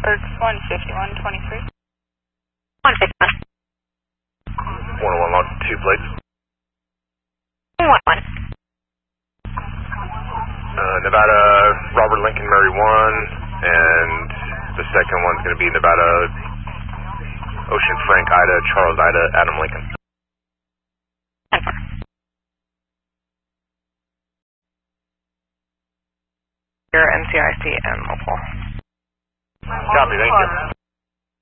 Hertz 15123. 151. 101 longitude plates. 111. Nevada, Robert Lincoln Murray 1, and the second one's going to be Nevada, Ocean Frank Ida, Charles Ida, Adam Lincoln. 10-4. Your NCIC and mobile. Copy, thank you.